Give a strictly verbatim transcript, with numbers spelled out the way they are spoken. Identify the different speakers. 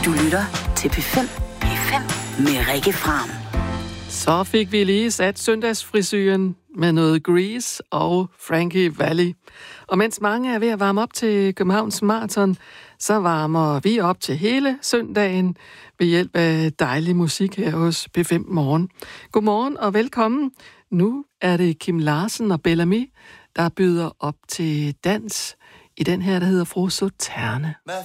Speaker 1: Du lytter til P fem. P fem med Rikke Fram.
Speaker 2: Så fik vi lige sat søndagsfrisyren med noget Grease og Frankie Valli. Og mens mange er ved at varme op til Københavns Marathon, så varmer vi op til hele søndagen ved hjælp af dejlig musik her hos P fem Morgen. Godmorgen og velkommen. Nu er det Kim Larsen og Bellamy, der byder op til dans i den her, der hedder Fru Sauterne.